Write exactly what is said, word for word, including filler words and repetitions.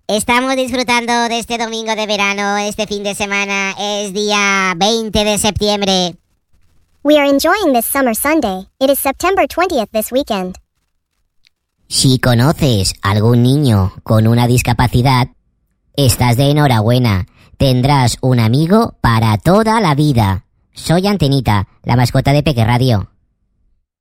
Estamos disfrutando de este domingo de verano, este fin de semana, es día veinte de septiembre. We are enjoying this summer Sunday. It is September twentieth this weekend. Si conoces algún niño con una discapacidad, estás de enhorabuena. Tendrás un amigo para toda la vida. Soy Antenita, la mascota de Peque Radio.